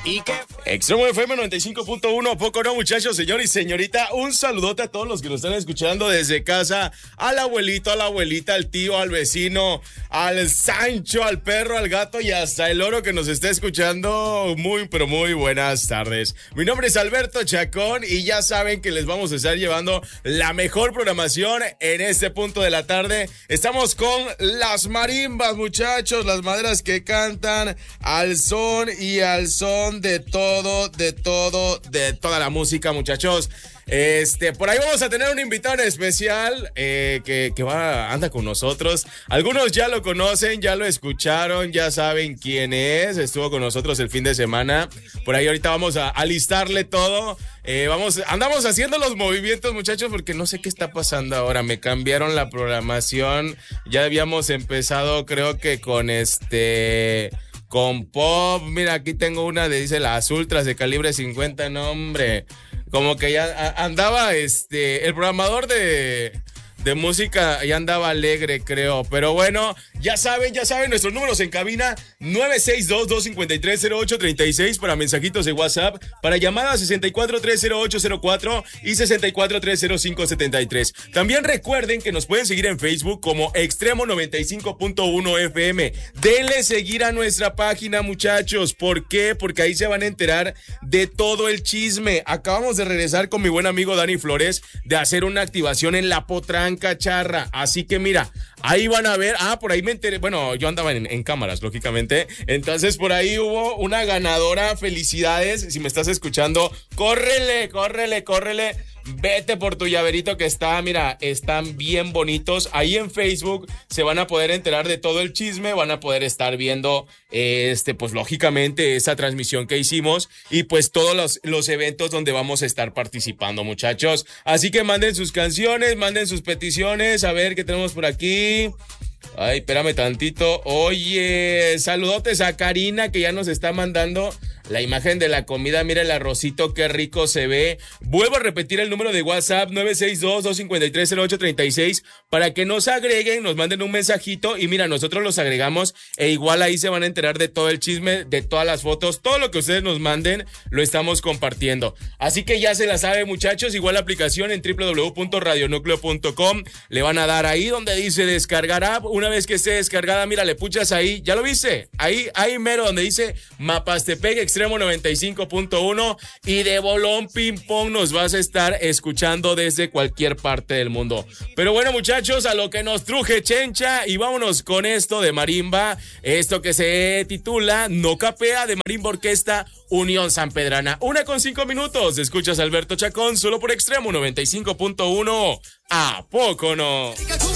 ¿Y qué? Extremo FM 95.1, poco no, muchachos, señor y señorita. Un saludote a todos los que nos están escuchando desde casa. Al abuelito, a la abuelita, al tío, al vecino, al Sancho, al perro, al gato y hasta el oro que nos está escuchando. Muy, pero muy buenas tardes. Mi nombre es Alberto Chacón y ya saben que les vamos a estar llevando la mejor programación en este punto de la tarde. Estamos con las marimbas, muchachos, las maderas que cantan al son y al son de toda la música, muchachos. Por ahí vamos a tener un invitado especial que anda con nosotros. Algunos ya lo conocen, ya lo escucharon, ya saben quién es. Estuvo con nosotros el fin de semana. Por ahí ahorita vamos a alistarle todo. Andamos haciendo los movimientos, muchachos, porque no sé qué está pasando ahora. Me cambiaron la programación. Ya habíamos empezado, creo que con pop. Mira, aquí tengo una dice las ultras de calibre 50, no hombre, como que ya andaba el programador de música ya andaba alegre, creo. Pero bueno, ya saben, nuestros números en cabina 962-253-0836 para mensajitos de WhatsApp, para llamadas 64-30804 y 64-30573. También recuerden que nos pueden seguir en Facebook como Extremo 95.1 FM. Denle seguir a nuestra página, muchachos. ¿Por qué? Porque ahí se van a enterar de todo el chisme. Acabamos de regresar con mi buen amigo Dani Flores de hacer una activación en La Potranca Charra, así que mira, ahí van a ver, por ahí me enteré, bueno, yo andaba en cámaras, lógicamente, entonces por ahí hubo una ganadora, felicidades, si me estás escuchando, córrele, vete por tu llaverito que está, mira, están bien bonitos, ahí en Facebook se van a poder enterar de todo el chisme, van a poder estar viendo, pues lógicamente esa transmisión que hicimos y pues todos los eventos donde vamos a estar participando, muchachos, así que manden sus canciones, manden sus peticiones, a ver qué tenemos por aquí. Ay, espérame tantito. Oye, saludotes a Karina que ya nos está mandando la imagen de la comida. Mira el arrocito, qué rico se ve. Vuelvo a repetir el número de WhatsApp 962-253-0836 para que nos agreguen, nos manden un mensajito y mira, nosotros los agregamos e igual ahí se van a enterar de todo el chisme, de todas las fotos, todo lo que ustedes nos manden lo estamos compartiendo. Así que ya se la sabe, muchachos, igual la aplicación en www.radionucleo.com, le van a dar ahí donde dice descargar app. Una vez que esté descargada, mira, le puchas ahí, ¿ya lo viste? Ahí mero donde dice Mapastepec Extremo 95.1 y de bolón ping pong nos vas a estar escuchando desde cualquier parte del mundo. Pero bueno, muchachos, a lo que nos truje chencha y vámonos con esto de marimba, esto que se titula No Capea de Marimba Orquesta Unión Sanpedrana. 1:05, escuchas a Alberto Chacón solo por Extremo 95.1. ¿A poco no?